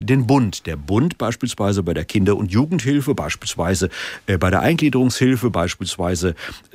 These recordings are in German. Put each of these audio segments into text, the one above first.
den Bund. Der Bund beispielsweise bei der Kinder- und Jugendhilfe, beispielsweise bei der Eingliederungshilfe, beispielsweise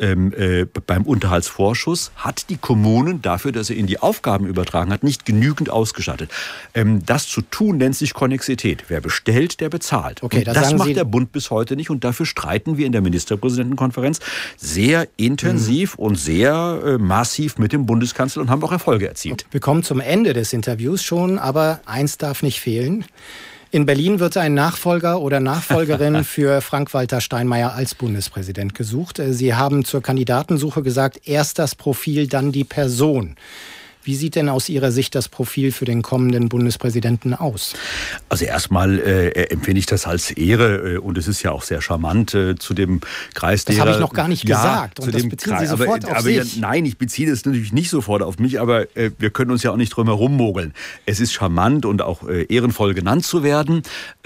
beim Unterhaltsvorschuss, hat die Kommunen dafür, dass er ihnen die Aufgaben übertragen hat, nicht genügend ausgestattet. Das zu tun nennt sich Konnexität. Wer bestellt, der bezahlt. Okay, das macht der Bund bis heute nicht und dafür streiten wir in der Ministerpräsidentenkonferenz sehr intensiv und sehr massiv mit dem Bundeskanzler und haben auch Erfolge erzielt. Wir kommen zum Ende des Interviews schon, aber eins darf nicht fehlen. In Berlin wird ein Nachfolger oder Nachfolgerin für Frank-Walter Steinmeier als Bundespräsident gesucht. Sie haben zur Kandidatensuche gesagt, erst das Profil, dann die Person. Wie sieht denn aus Ihrer Sicht das Profil für den kommenden Bundespräsidenten aus? Also erstmal empfinde ich das als Ehre und es ist ja auch sehr charmant zu dem Kreis derer... Das habe ich noch gar nicht gesagt und das beziehen Sie sofort auf sich. Nein, ich beziehe das natürlich nicht sofort auf mich, aber wir können uns ja auch nicht drum herum mogeln. Es ist charmant und auch ehrenvoll genannt zu werden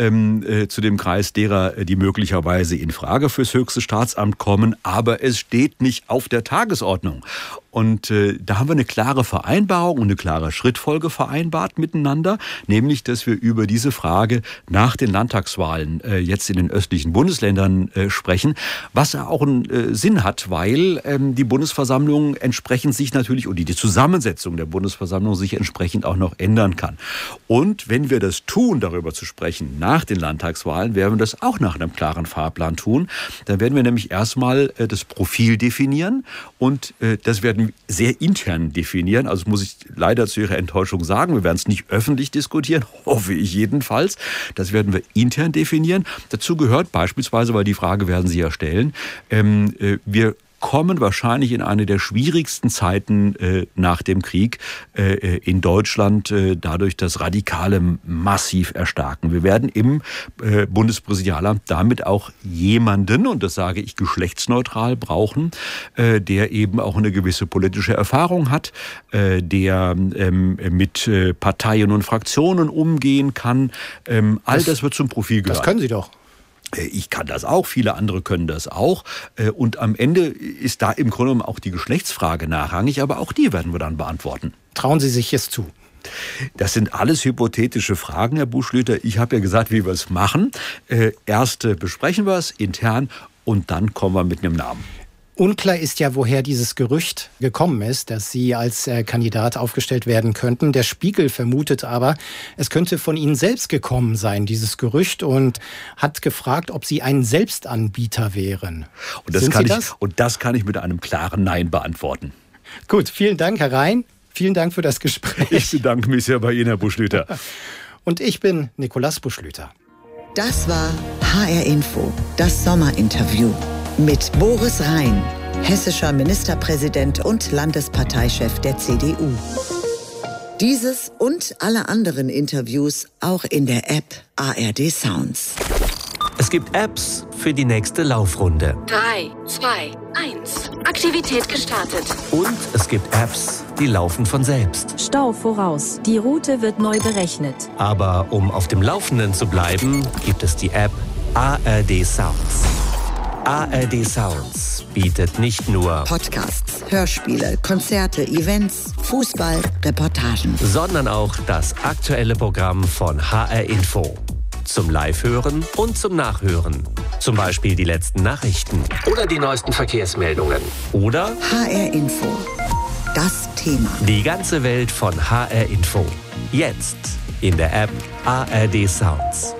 zu dem Kreis derer, die möglicherweise in Frage fürs höchste Staatsamt kommen, aber es steht nicht auf der Tagesordnung. Und da haben wir eine klare Vereinbarung und eine klare Schrittfolge vereinbart miteinander, nämlich, dass wir über diese Frage nach den Landtagswahlen jetzt in den östlichen Bundesländern sprechen, was auch einen Sinn hat, weil die Bundesversammlung entsprechend sich natürlich und die Zusammensetzung der Bundesversammlung sich entsprechend auch noch ändern kann. Und wenn wir das tun, darüber zu sprechen, nach den Landtagswahlen, werden wir das auch nach einem klaren Fahrplan tun. Dann werden wir nämlich erstmal das Profil definieren und das werden sehr intern definieren. Also muss ich leider zu Ihrer Enttäuschung sagen, wir werden es nicht öffentlich diskutieren, hoffe ich jedenfalls. Das werden wir intern definieren. Dazu gehört beispielsweise, weil die Frage werden Sie ja stellen, wir kommen wahrscheinlich in eine der schwierigsten Zeiten nach dem Krieg in Deutschland, dadurch, dass Radikale massiv erstarken. Wir werden im Bundespräsidialamt damit auch jemanden, und das sage ich geschlechtsneutral, brauchen, der eben auch eine gewisse politische Erfahrung hat, der mit Parteien und Fraktionen umgehen kann. All das wird zum Profil gehören. Das können Sie doch. Ich kann das auch, viele andere können das auch. Und am Ende ist da im Grunde genommen auch die Geschlechtsfrage nachrangig, aber auch die werden wir dann beantworten. Trauen Sie sich es zu? Das sind alles hypothetische Fragen, Herr Buschlüter. Ich habe ja gesagt, wie wir es machen. Erst besprechen wir es intern und dann kommen wir mit einem Namen. Unklar ist ja, woher dieses Gerücht gekommen ist, dass Sie als Kandidat aufgestellt werden könnten. Der Spiegel vermutet aber, es könnte von Ihnen selbst gekommen sein, dieses Gerücht, und hat gefragt, ob Sie ein Selbstanbieter wären. Und das kann ich mit einem klaren Nein beantworten. Gut, vielen Dank, Herr Rhein. Vielen Dank für das Gespräch. Ich bedanke mich sehr bei Ihnen, Herr Buschlüter. Und ich bin Nikolaus Buschlüter. Das war HR Info, das Sommerinterview. Mit Boris Rhein, hessischer Ministerpräsident und Landesparteichef der CDU. Dieses und alle anderen Interviews auch in der App ARD Sounds. Es gibt Apps für die nächste Laufrunde. 3, 2, 1. Aktivität gestartet. Und es gibt Apps, die laufen von selbst. Stau voraus. Die Route wird neu berechnet. Aber um auf dem Laufenden zu bleiben, gibt es die App ARD Sounds. ARD Sounds bietet nicht nur Podcasts, Hörspiele, Konzerte, Events, Fußball, Reportagen, sondern auch das aktuelle Programm von HR Info. Zum Live-Hören und zum Nachhören. Zum Beispiel die letzten Nachrichten oder die neuesten Verkehrsmeldungen. Oder HR Info. Das Thema. Die ganze Welt von HR Info. Jetzt in der App ARD Sounds.